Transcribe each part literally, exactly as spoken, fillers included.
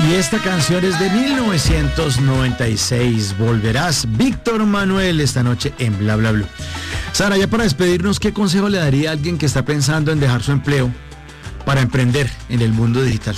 Y esta canción es de mil novecientos noventa y seis. Volverás, Víctor Manuel, esta noche en Bla Bla Blue. Sara, ya para despedirnos, ¿qué consejo le daría a alguien que está pensando en dejar su empleo para emprender en el mundo digital?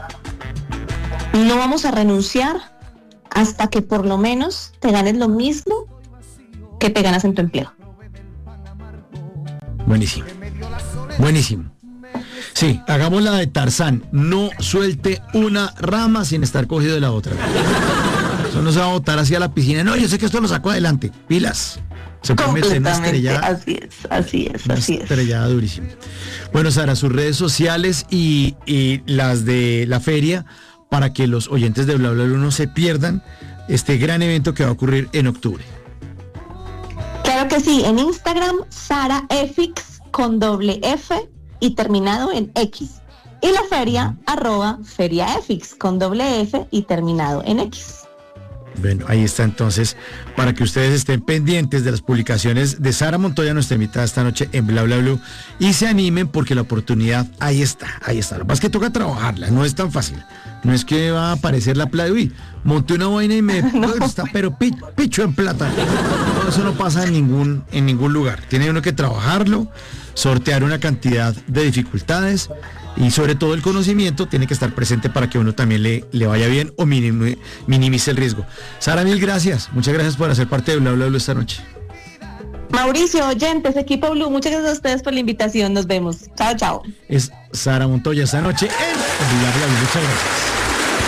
No vamos a renunciar hasta que por lo menos te ganes lo mismo que te ganas en tu empleo. Buenísimo. Buenísimo. Sí, hagamos la de Tarzán. No suelte una rama sin estar cogido de la otra. Eso no se va a botar hacia la piscina. No, yo sé que esto lo saco adelante. Pilas. Se puede meter una estrellada. Así es, así es, una así es. Estrellada durísima. Bueno, Sara, sus redes sociales y, y las de la feria para que los oyentes de Bla Bla Blue no se pierdan este gran evento que va a ocurrir en octubre. Claro que sí, en Instagram, Sara Efix con doble F y terminado en X. Y la feria, uh-huh. arroba Feria Efix con doble F y terminado en X. Bueno, ahí está entonces, para que ustedes estén pendientes de las publicaciones de Sara Montoya, nuestra invitada esta noche en Bla Bla Blue, y se animen porque la oportunidad ahí está, ahí está. Lo que pasa es que toca trabajarla, no es tan fácil. No es que va a aparecer la plata, uy, monté una vaina y me no. está, pero pi, picho en plata. No, eso no pasa en ningún, en ningún lugar. Tiene uno que trabajarlo, sortear una cantidad de dificultades y sobre todo el conocimiento tiene que estar presente para que uno también le, le vaya bien o minimice, minimice el riesgo. Sara, mil gracias. Muchas gracias por hacer parte de Bla Bla Blue esta noche. Mauricio, oyentes, equipo Blue, muchas gracias a ustedes por la invitación. Nos vemos. Chao, chao. Es Sara Montoya esta noche en Bla Bla Blue. Muchas gracias.